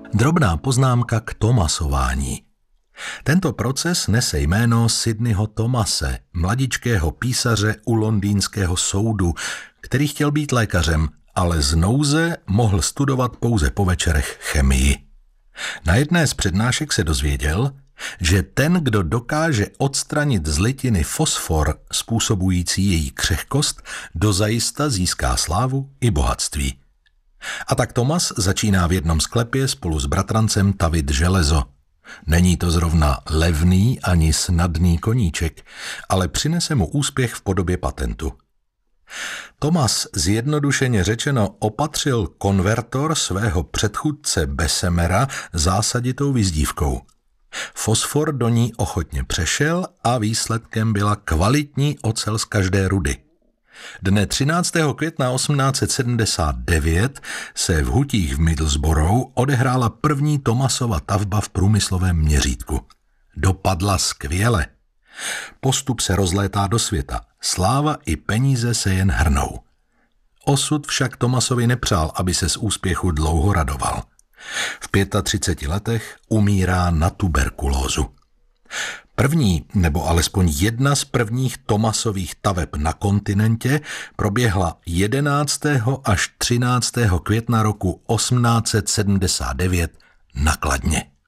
Drobná poznámka k Thomasování. Tento proces nese jméno Sidneyho Thomase, mladičkého písaře u londýnského soudu, který chtěl být lékařem, ale z nouze mohl studovat pouze po večerech chemii. Na jedné z přednášek se dozvěděl, že ten, kdo dokáže odstranit z litiny fosfor způsobující její křehkost, dozajista získá slávu i bohatství. A tak Thomas začíná v jednom sklepě spolu s bratrancem tavit železo. Není to zrovna levný ani snadný koníček, ale přinese mu úspěch v podobě patentu. Thomas zjednodušeně řečeno opatřil konvertor svého předchůdce Bessemera zásaditou vyzdívkou. Fosfor do ní ochotně přešel a výsledkem byla kvalitní ocel z každé rudy. Dne 13. května 1879 se v Hutích v Middlesbrough odehrála první Thomasova tavba v průmyslovém měřítku. Dopadla skvěle. Postup se rozlétá do světa, sláva i peníze se jen hrnou. Osud však Thomasovi nepřál, aby se z úspěchu dlouho radoval. V 35 letech umírá na tuberkulózu. První, nebo alespoň jedna z prvních Thomasových taveb na kontinentě proběhla 11. až 13. května roku 1879 na Kladně.